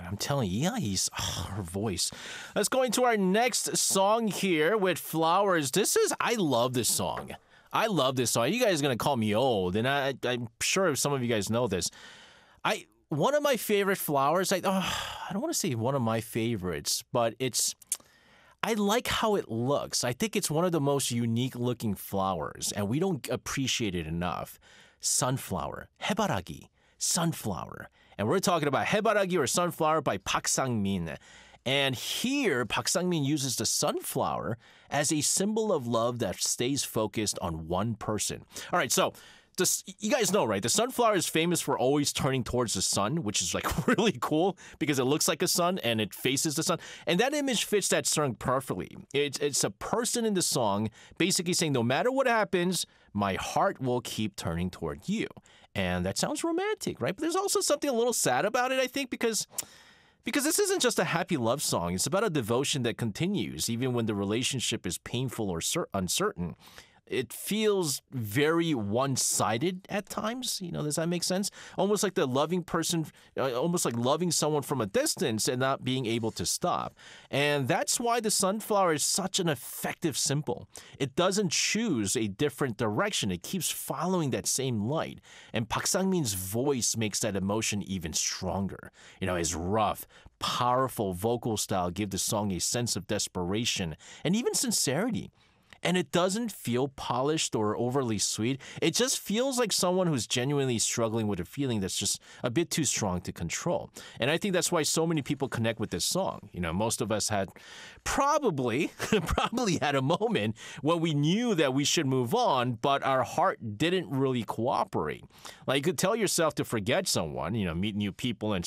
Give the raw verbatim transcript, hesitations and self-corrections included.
I'm telling you, Iai's, oh, her voice. Let's go into our next song here with Flowers. This is, I love this song. I love this song. You guys are going to call me old, and I, I'm sure some of you guys know this. I One of my favorite flowers, I, oh, I don't want to say one of my favorites, but it's, I like how it looks. I think it's one of the most unique looking flowers, and we don't appreciate it enough. Sunflower, 해바라기, sunflower. And we're talking about 해바라기 or sunflower by Park Sang-min. And here, Park Sang-min uses the sunflower as a symbol of love that stays focused on one person. All right, so this, you guys know, right? The sunflower is famous for always turning towards the sun, which is like really cool because it looks like a sun and it faces the sun. And that image fits that song perfectly. It's, it's a person in the song basically saying, no matter what happens, my heart will keep turning toward you. And that sounds romantic, right? But there's also something a little sad about it, I think, because... Because this isn't just a happy love song. It's about a devotion that continues, even when the relationship is painful or cer- uncertain. It feels very one-sided at times. You know, does that make sense? Almost like the loving person, uh, almost like loving someone from a distance and not being able to stop. And that's why the sunflower is such an effective symbol. It doesn't choose a different direction. It keeps following that same light. And Park Sang-min's voice makes that emotion even stronger. You know, his rough, powerful vocal style gives the song a sense of desperation and even sincerity. And it doesn't feel polished or overly sweet. It just feels like someone who's genuinely struggling with a feeling that's just a bit too strong to control. And I think that's why so many people connect with this song. You know, most of us had probably, probably had a moment when we knew that we should move on, but our heart didn't really cooperate. Like you could tell yourself to forget someone, you know, meet new people and